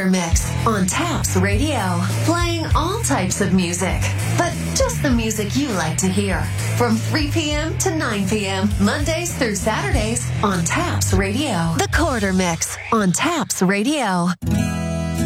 Mix on Taps Radio, playing all types of music, but just the music you like to hear. From 3 p.m. to 9 p.m., Mondays through Saturdays on Taps Radio. The Quarter Mix on Taps Radio.